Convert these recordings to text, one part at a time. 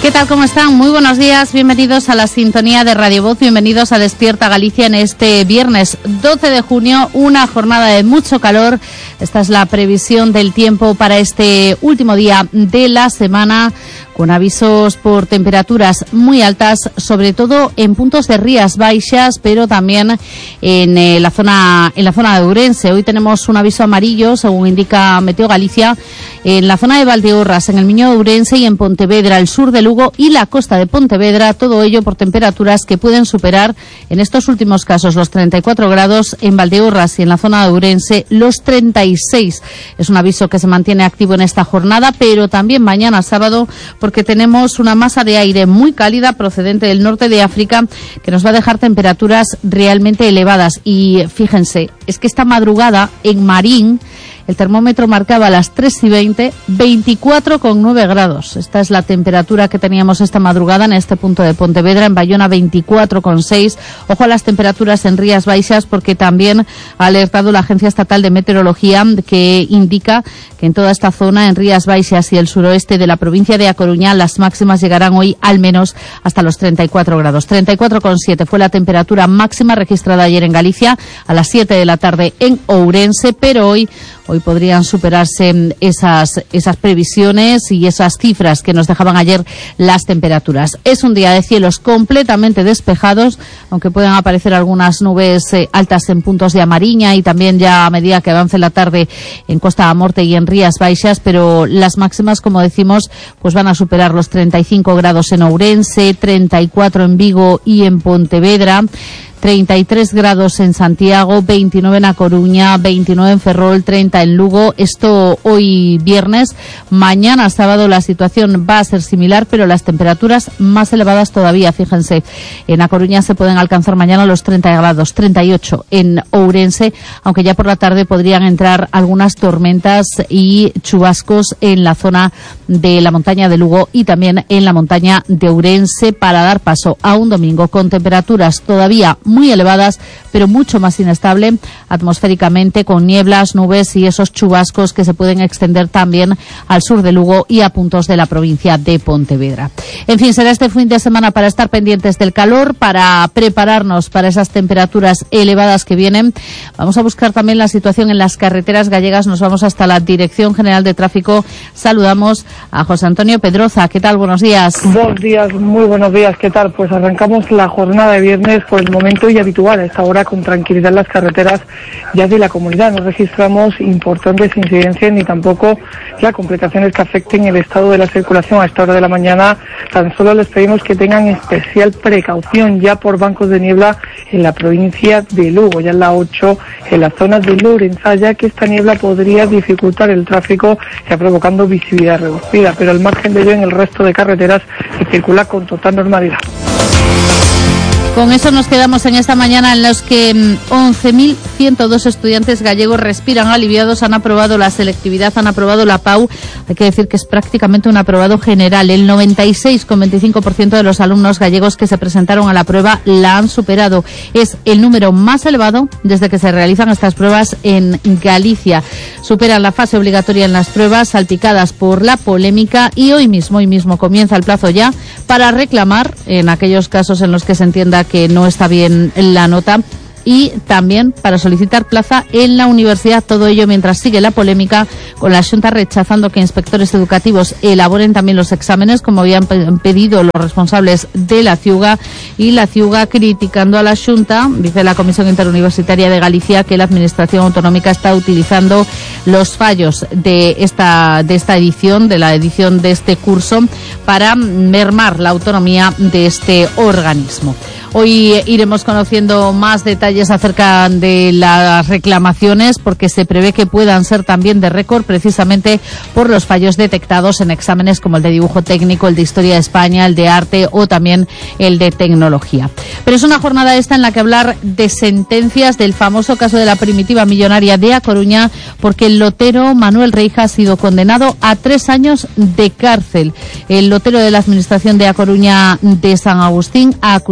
¿Qué tal? ¿Cómo están? Muy buenos días, bienvenidos a la sintonía de Radio Voz, bienvenidos a Despierta Galicia en este viernes 12 de junio, una jornada de mucho calor. Esta es la previsión del tiempo para este último día de la semana, con avisos por temperaturas muy altas, sobre todo en puntos de Rías Baixas, pero también en la zona de Ourense. Hoy tenemos un aviso amarillo, según indica Meteo Galicia, en la zona de Valdeorras, en el Miño de Ourense y en Pontevedra, el sur de Lugo y la costa de Pontevedra, todo ello por temperaturas que pueden superar, en estos últimos casos, los 34 grados, en Valdeorras y en la zona de Ourense, los 36. Es un aviso que se mantiene activo en esta jornada, pero también mañana sábado, porque tenemos una masa de aire muy cálida procedente del norte de África que nos va a dejar temperaturas realmente elevadas. Y fíjense, es que esta madrugada en Marín el termómetro marcaba a las 3:20, 24,9 grados. Esta es la temperatura que teníamos esta madrugada en este punto de Pontevedra. En Bayona, 24,6. Ojo a las temperaturas en Rías Baixas, porque también ha alertado la Agencia Estatal de Meteorología, que indica que en toda esta zona, en Rías Baixas y el suroeste de la provincia de A Coruña, las máximas llegarán hoy al menos hasta los 34 grados. 34,7 fue la temperatura máxima registrada ayer en Galicia, a las 7 de la tarde en Ourense, pero hoy podrían superarse esas previsiones y esas cifras que nos dejaban ayer las temperaturas. Es un día de cielos completamente despejados, aunque puedan aparecer algunas nubes altas en puntos de A Mariña y también ya a medida que avance la tarde en Costa da Morte y en Rías Baixas, pero las máximas, como decimos, pues van a superar los 35 grados en Ourense, 34 en Vigo y en Pontevedra, 33 grados en Santiago, 29 en A Coruña, 29 en Ferrol, 30 en Lugo. Esto hoy viernes. Mañana sábado la situación va a ser similar, pero las temperaturas más elevadas todavía. Fíjense, en A Coruña se pueden alcanzar mañana los 30 grados, 38 en Ourense, aunque ya por la tarde podrían entrar algunas tormentas y chubascos en la zona de la montaña de Lugo y también en la montaña de Ourense, para dar paso a un domingo con temperaturas todavía muy elevadas, pero mucho más inestable atmosféricamente, con nieblas, nubes y esos chubascos que se pueden extender también al sur de Lugo y a puntos de la provincia de Pontevedra. En fin, será este fin de semana para estar pendientes del calor, para prepararnos para esas temperaturas elevadas que vienen. Vamos a buscar también la situación en las carreteras gallegas. Nos vamos hasta la Dirección General de Tráfico. Saludamos a José Antonio Pedroza. ¿Qué tal? Buenos días. Buenos días, muy buenos días. ¿Qué tal? Pues arrancamos la jornada de viernes por el momento y habitual a esta hora, con tranquilidad en las carreteras ya de la comunidad. No registramos importantes incidencias ni tampoco ya complicaciones que afecten el estado de la circulación a esta hora de la mañana. Tan solo les pedimos que tengan especial precaución ya por bancos de niebla en la provincia de Lugo, ya en la 8, en la zona de Lourenzá, ya que esta niebla podría dificultar el tráfico, ya provocando visibilidad reducida, pero al margen de ello, en el resto de carreteras se circula con total normalidad. Con eso nos quedamos en esta mañana, en los que 11.102 estudiantes gallegos respiran aliviados, han aprobado la selectividad, han aprobado la PAU. Hay que decir que es prácticamente un aprobado general. El 96,25% de los alumnos gallegos que se presentaron a la prueba la han superado. Es el número más elevado desde que se realizan estas pruebas en Galicia. Superan la fase obligatoria en las pruebas, salpicadas por la polémica, y hoy mismo comienza el plazo ya para reclamar, en aquellos casos en los que se entienda que no está bien la nota, y también para solicitar plaza en la universidad. Todo ello mientras sigue la polémica, con la Xunta rechazando que inspectores educativos elaboren también los exámenes, como habían pedido los responsables de la CIUGA, y la CIUGA criticando a la Xunta. Dice la Comisión Interuniversitaria de Galicia que la Administración Autonómica está utilizando los fallos de esta edición, de la edición de este curso, para mermar la autonomía de este organismo. Hoy iremos conociendo más detalles acerca de las reclamaciones, porque se prevé que puedan ser también de récord, precisamente por los fallos detectados en exámenes como el de dibujo técnico, el de Historia de España, el de arte o también el de tecnología. Pero es una jornada esta en la que hablar de sentencias, del famoso caso de la primitiva millonaria de A Coruña, porque el lotero Manuel Reija ha sido condenado a 3 años de cárcel. El lotero de la administración de A Coruña de San Agustín ha acusado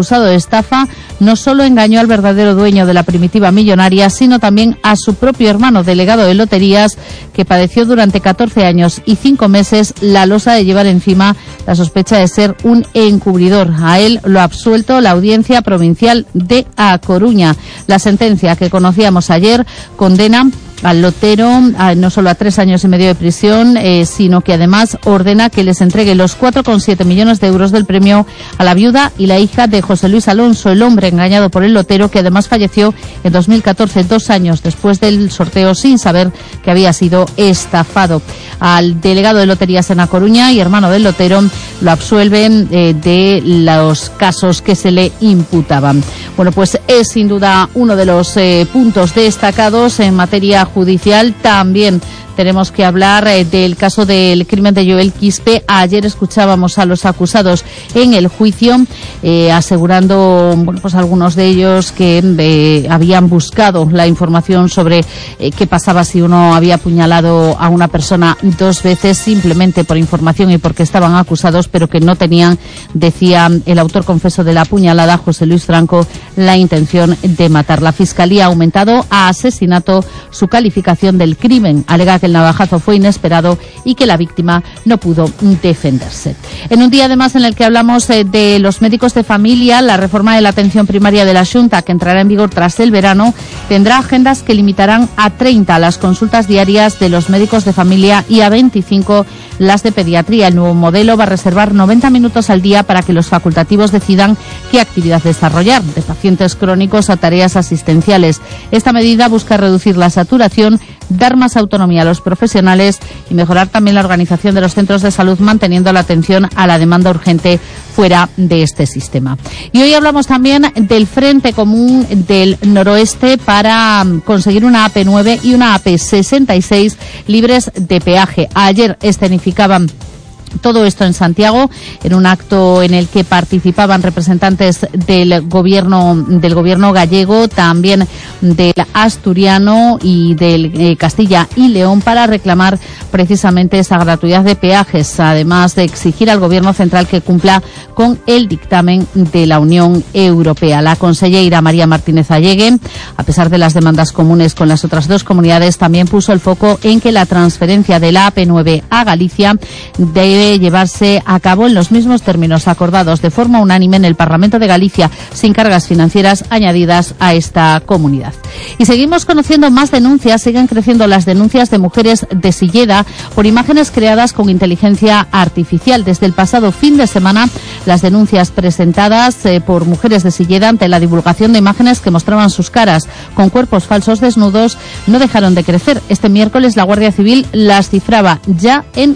estafa no solo engañó al verdadero dueño de la primitiva millonaria, sino también a su propio hermano, delegado de loterías, que padeció durante 14 años y 5 meses la losa de llevar encima la sospecha de ser un encubridor. A él lo ha absuelto la Audiencia Provincial de A Coruña. La sentencia que conocíamos ayer condena al lotero no solo a 3 años y medio de prisión, sino que además ordena que les entregue los 4,7 millones de euros del premio a la viuda y la hija de José Luis Alonso, el hombre engañado por el lotero, que además falleció en 2014, 2 años después del sorteo, sin saber que había sido estafado. Al delegado de loterías en A Coruña y hermano del lotero lo absuelven de los casos que se le imputaban. Bueno, pues es sin duda uno de los puntos destacados en materia judicial. También tenemos que hablar del caso del crimen de Joel Quispe. Ayer escuchábamos a los acusados en el juicio, asegurando, bueno, pues algunos de ellos que habían buscado la información sobre qué pasaba si uno había apuñalado a una persona 2 veces simplemente por información y porque estaban acusados, pero que no tenían, decía el autor confeso de la apuñalada, José Luis Franco, la intención de matar. La Fiscalía ha aumentado a asesinato su calificación del crimen. Alega que el navajazo fue inesperado y que la víctima no pudo defenderse. En un día además en el que hablamos de los médicos de familia, la reforma de la atención primaria de la Xunta, que entrará en vigor tras el verano, tendrá agendas que limitarán a 30 las consultas diarias de los médicos de familia y a 25 las de pediatría. El nuevo modelo va a reservar 90 minutos al día para que los facultativos decidan qué actividad desarrollar, de pacientes crónicos a tareas asistenciales. Esta medida busca reducir la saturación, dar más autonomía a los profesionales y mejorar también la organización de los centros de salud, manteniendo la atención a la demanda urgente fuera de este sistema. Y hoy hablamos también del Frente Común del Noroeste para conseguir una AP9 y una AP66 libres de peaje. Ayer escenificaban todo esto en Santiago, en un acto en el que participaban representantes del gobierno gallego, también del asturiano y del Castilla y León, para reclamar precisamente esa gratuidad de peajes, además de exigir al gobierno central que cumpla con el dictamen de la Unión Europea. La conselleira María Martínez Allegue, a pesar de las demandas comunes con las otras 2 comunidades, también puso el foco en que la transferencia de la AP9 a Galicia debe llevarse a cabo en los mismos términos acordados de forma unánime en el Parlamento de Galicia, sin cargas financieras añadidas a esta comunidad. Y seguimos conociendo más denuncias. Siguen creciendo las denuncias de mujeres de Silleda por imágenes creadas con inteligencia artificial. Desde el pasado fin de semana, las denuncias presentadas por mujeres de Silleda ante la divulgación de imágenes que mostraban sus caras con cuerpos falsos desnudos no dejaron de crecer. Este miércoles la Guardia Civil las cifraba ya en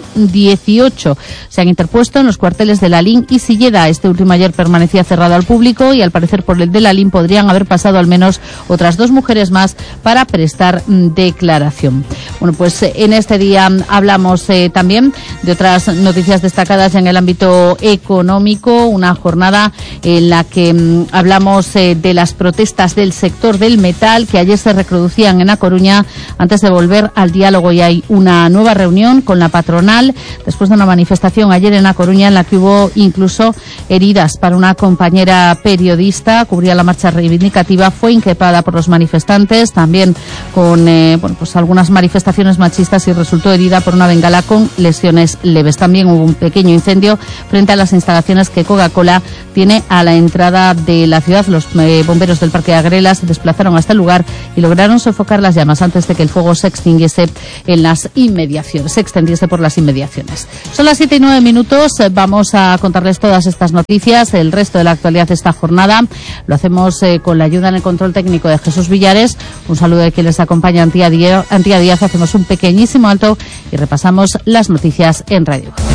18. Se han interpuesto en los cuarteles de Lalín y Silleda. Este último ayer permanecía cerrado al público y al parecer por el de Lalín podrían haber pasado al menos otras 2 mujeres más para prestar declaración. Bueno, pues en este día hablamos también de otras noticias destacadas en el ámbito económico, una jornada en la que hablamos de las protestas del sector del metal que ayer se reproducían en A Coruña antes de volver al diálogo, y hay una nueva reunión con la patronal después de una manifestación ayer en A Coruña en la que hubo incluso heridas para una compañera periodista. Cubría la marcha reivindicativa, fue increpada por los manifestantes, también con pues algunas manifestaciones machistas, y resultó herida por una bengala con lesiones leves. También hubo un pequeño incendio frente a las instalaciones que Coca-Cola tiene a la entrada de la ciudad. Los bomberos del Parque de Agrela se desplazaron hasta el lugar y lograron sofocar las llamas antes de que el fuego se extinguiese en las inmediaciones, se extendiese por las inmediaciones. Son las 7:09. Vamos a contarles todas estas noticias, el resto de la actualidad de esta jornada. Lo hacemos con la ayuda en el control técnico de Jesús Villares. Un saludo de quien les acompaña, Antía Díaz. Hacemos un pequeñísimo alto y repasamos las noticias en Radio Voz.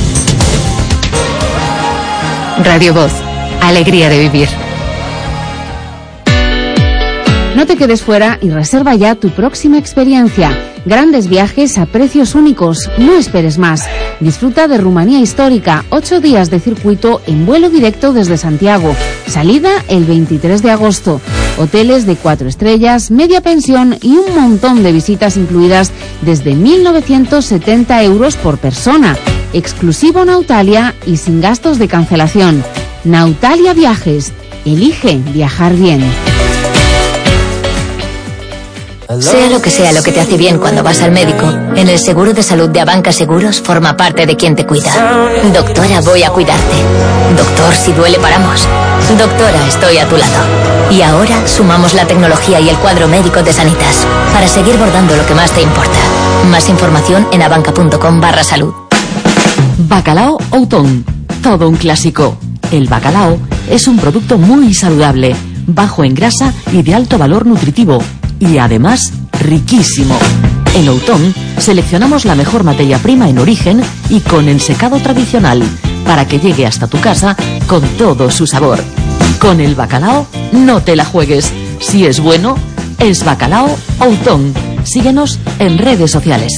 Radio Voz, alegría de vivir. No te quedes fuera y reserva ya tu próxima experiencia. Grandes viajes a precios únicos. No esperes más. Disfruta de Rumanía Histórica. 8 días de circuito en vuelo directo desde Santiago. Salida el 23 de agosto. Hoteles de 4 estrellas, media pensión y un montón de visitas incluidas desde 1.970 euros por persona. Exclusivo Nautalia y sin gastos de cancelación. Nautalia Viajes. Elige viajar bien. Sea lo que te hace bien cuando vas al médico, en el seguro de salud de Abanca Seguros forma parte de quien te cuida. Doctora, voy a cuidarte. Doctor, si duele paramos. Doctora, estoy a tu lado. Y ahora sumamos la tecnología y el cuadro médico de Sanitas para seguir bordando lo que más te importa. Más información en abanca.com/salud. Bacalao Outón, todo un clásico. El bacalao es un producto muy saludable, bajo en grasa y de alto valor nutritivo. Y además, riquísimo. En Outón seleccionamos la mejor materia prima en origen y con ensecado tradicional, para que llegue hasta tu casa con todo su sabor. Con el bacalao, no te la juegues. Si es bueno, es Bacalao Outón. Síguenos en redes sociales.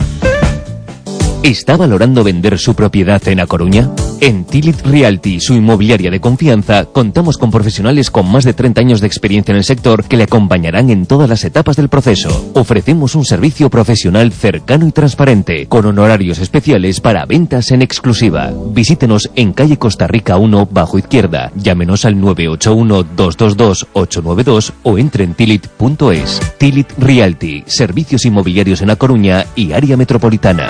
¿Está valorando vender su propiedad en A Coruña? En Tilit Realty, su inmobiliaria de confianza, contamos con profesionales con más de 30 años de experiencia en el sector que le acompañarán en todas las etapas del proceso. Ofrecemos un servicio profesional cercano y transparente, con honorarios especiales para ventas en exclusiva. Visítenos en calle Costa Rica 1, bajo izquierda. Llámenos al 981-222-892 o entre en tilit.es. Tilit Realty, servicios inmobiliarios en A Coruña y área metropolitana.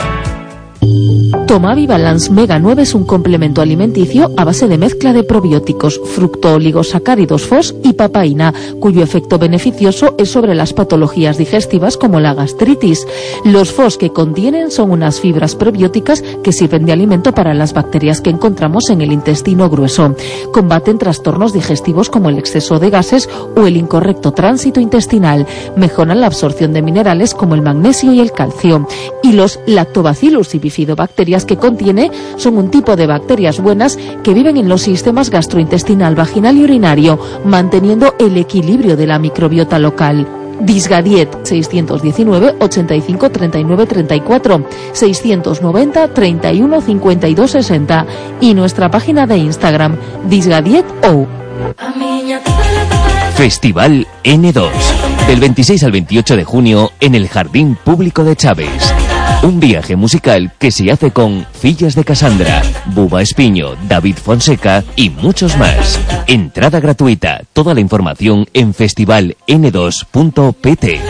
Tomavi Balance Mega 9 es un complemento alimenticio a base de mezcla de probióticos, fructooligosacáridos FOS y papaína, cuyo efecto beneficioso es sobre las patologías digestivas como la gastritis. Los FOS que contienen son unas fibras probióticas que sirven de alimento para las bacterias que encontramos en el intestino grueso. Combaten trastornos digestivos como el exceso de gases o el incorrecto tránsito intestinal. Mejoran la absorción de minerales como el magnesio y el calcio. Y los lactobacillus y bifidobacterias que contiene son un tipo de bacterias buenas que viven en los sistemas gastrointestinal, vaginal y urinario, manteniendo el equilibrio de la microbiota local. Disgadiet 619 85 39 34 690 31 52 60 y nuestra página de Instagram DisgadietO. Festival N2, del 26 al 28 de junio en el Jardín Público de Chaves. Un viaje musical que se hace con Fillas de Cassandra, Buba Espiño, David Fonseca y muchos más. Entrada gratuita. Toda la información en festivaln2.pt.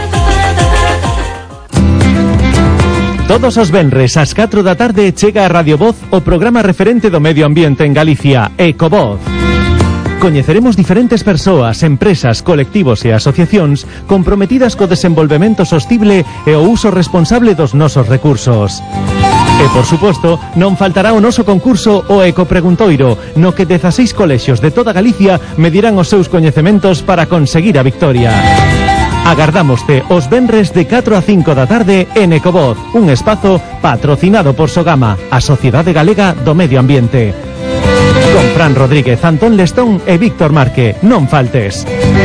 Todos os venres ás 4 da tarde chega a Radio Voz o programa referente do medio ambiente en Galicia, Ecovoz. Coñeceremos diferentes persoas, empresas, colectivos e asociacións comprometidas co desenvolvemento sostible e o uso responsable dos nosos recursos. E, por suposto, non faltará o noso concurso o Ecopreguntoiro, no que 16 colexios de toda Galicia medirán os seus coñecementos para conseguir a victoria. Agardámoste os venres de 4 a 5 da tarde en Ecovoz, un espazo patrocinado por Sogama, a Sociedade Galega do Medio Ambiente. Con Fran Rodríguez, Antón Lestón e Víctor Marque. Non faltes.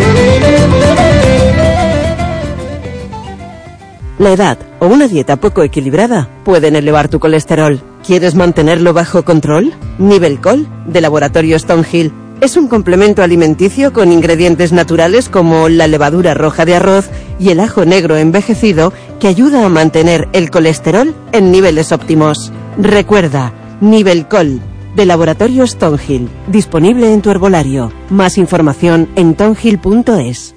La edad o una dieta poco equilibrada pueden elevar tu colesterol. ¿Quieres mantenerlo bajo control? Nivelcol, de Laboratorio Stonehill, es un complemento alimenticio con ingredientes naturales como la levadura roja de arroz y el ajo negro envejecido que ayuda a mantener el colesterol en niveles óptimos. Recuerda, Nivelcol, de Laboratorio Stonehill, disponible en tu herbolario. Más información en tonhill.es.